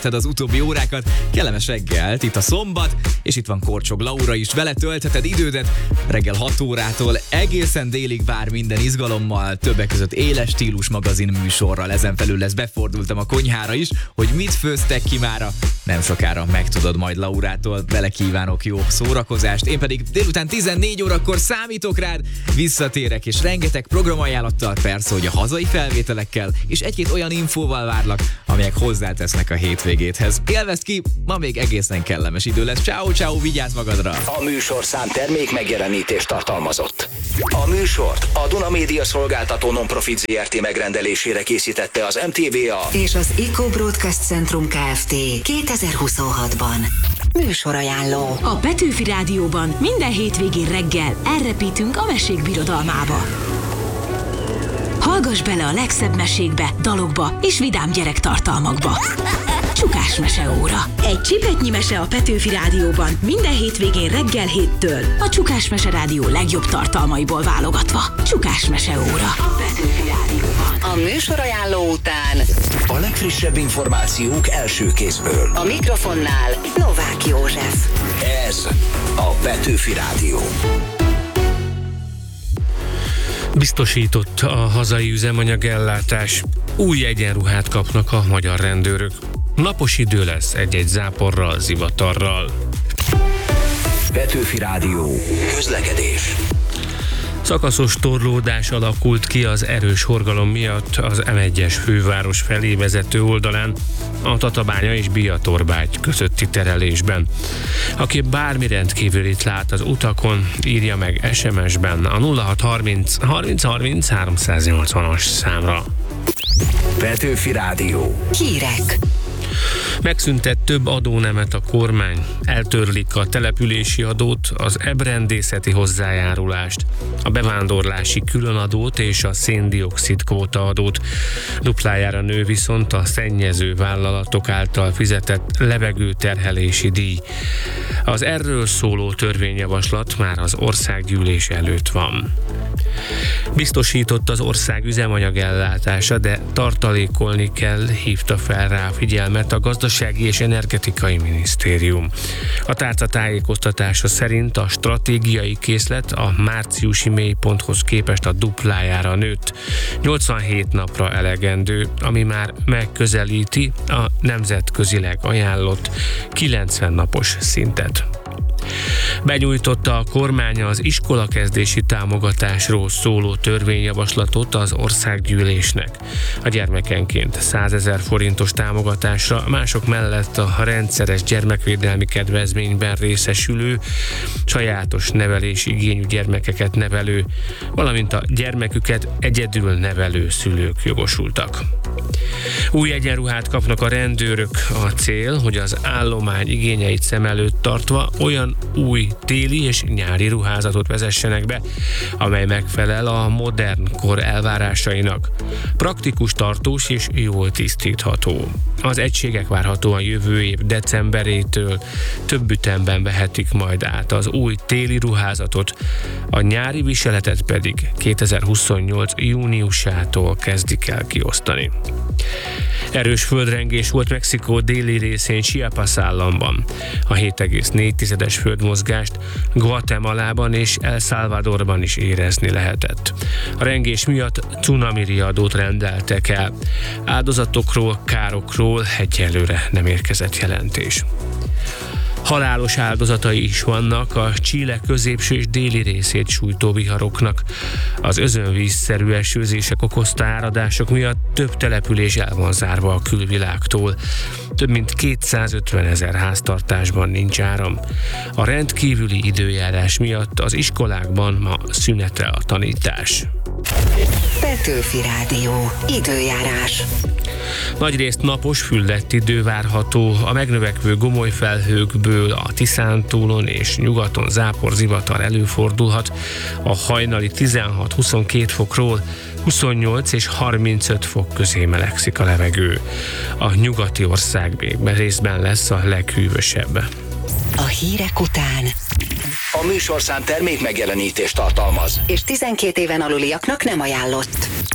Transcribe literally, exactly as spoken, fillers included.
az utóbbi órákat, kellemes reggelt, itt a szombat, és itt van Korcsog Laura is, vele töltheted idődet reggel hat órától egészen délig vár minden izgalommal, többek között éles stílus magazin műsorral, ezen felül lesz befordultam a konyhára is, hogy mit főztek ki mára, nem sokára megtudod majd Laurától, vele kívánok jó szórakozást, én pedig délután tizennégy órakor számítok rád, visszatérek és rengeteg programajánlattal, persze, hogy a hazai felvételekkel, és egy-két olyan infóval várlak, amelyek hozzátesznek a hétvégéthez. Élvezd ki, ma még egészen kellemes idő lesz. Ciao, ciao, vigyázz magadra! A műsorszám termék megjelenítést tartalmazott. A műsort a Duna Média Szolgáltató Nonprofit zé er té megrendelésére készítette az em té vé á és az Eco Broadcast Centrum Kft. kétezer-huszonhatban. Műsorajánló. A Petőfi Rádióban minden hétvégén reggel elrepítünk a mesék birodalmába. Hallgass bele a legszebb mesékbe, dalokba és vidám gyerektartalmakba. Csukás meseóra. Egy csipetnyi mese a Petőfi Rádióban minden hétvégén reggel héttől. A Csukás Mese Rádió legjobb tartalmaiból válogatva. Csukás meseóra. A Petőfi Rádióban. A műsorajánló után a legfrissebb információk első kézből. a mikrofonnál Novák József. Ez a Petőfi Rádió. Biztosított a hazai üzemanyagellátás. Új egyenruhát kapnak a magyar rendőrök. Napos idő lesz egy-egy záporral, zivatarral. Petőfi Rádió. Közlekedés. Szakaszos torlódás alakult ki az erős forgalom miatt az em egyes főváros felé vezető oldalán, a Tatabánya és Biatorbágy közötti terelésben. Aki bármi rendkívülit lát az utakon, írja meg es em es-ben a nulla hat harminc harminc harminc háromszáznyolcvanas számra. Petőfi Rádió. Hírek. Megszüntet több adónemet a kormány, eltörlik a települési adót, az ebrendészeti hozzájárulást, a bevándorlási különadót és a szén-dioxid kvóta adót. Duplájára nő viszont a szennyező vállalatok által fizetett levegőterhelési díj. Az erről szóló törvényjavaslat már az országgyűlés előtt van. Biztosított az ország üzemanyagellátása, de tartalékolni kell, hívta fel rá a figyelmet a Gazdasági és Energetikai Minisztérium. A tárca tájékoztatása szerint a stratégiai készlet a márciusi mélyponthoz képest a duplájára nőtt. nyolcvanhét napra elegendő, ami már megközelíti a nemzetközileg ajánlott kilencven napos szintet. Benyújtotta a kormány az iskolakezdési támogatásról szóló törvényjavaslatot az országgyűlésnek. A gyermekenként százezer forintos támogatásra, mások mellett a rendszeres gyermekvédelmi kedvezményben részesülő, sajátos nevelési igényű gyermekeket nevelő, valamint a gyermeküket egyedül nevelő szülők jogosultak. Új egyenruhát kapnak a rendőrök. A cél, hogy az állomány igényeit szem előtt tartva olyan új téli és nyári ruházatot vezessenek be, amely megfelel a modern kor elvárásainak. Praktikus, tartós és jól tisztítható. Az egységek várhatóan jövő év decemberétől több ütemben vehetik majd át az új téli ruházatot, a nyári viseletet pedig kétezer-huszonnyolc júniusától kezdik el kiosztani. Erős földrengés volt Mexikó déli részén, Chiapas államban. A hét egész négy tizedes földmozgást Guatemalában és El Salvadorban is érezni lehetett. A rengés miatt cunami riadót rendeltek el. Áldozatokról, károkról egyelőre nem érkezett jelentés. Halálos áldozatai is vannak a Chile középső és déli részét sújtó viharoknak. Az özönvízszerű esőzések okozta áradások miatt több település el van zárva a külvilágtól. Több mint kétszázötven ezer háztartásban nincs áram. A rendkívüli időjárás miatt az iskolákban ma szünetel a tanítás. Petőfi Rádió. Időjárás. Nagyrészt napos, füllett idő várható, a megnövekvő gomoly felhőkből a Tiszántúlon és nyugaton zápor, zivatar előfordulhat, a hajnali tizenhat-huszonkét fokról huszonnyolc és harmincöt fok közé melegszik a levegő. A nyugati országban részben lesz a leghűvösebb. A hírek után A műsorszám termék megjelenítést tartalmaz, és tizenkét éven aluliaknak nem ajánlott.